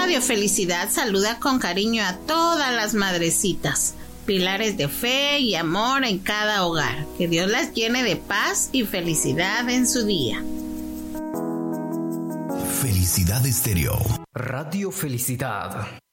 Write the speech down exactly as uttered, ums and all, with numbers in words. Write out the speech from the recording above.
Radio Felicidad saluda con cariño a todas las madrecitas, pilares de fe y amor en cada hogar. Que Dios las llene de paz y felicidad en su día. Felicidad Estéreo. Radio Felicidad.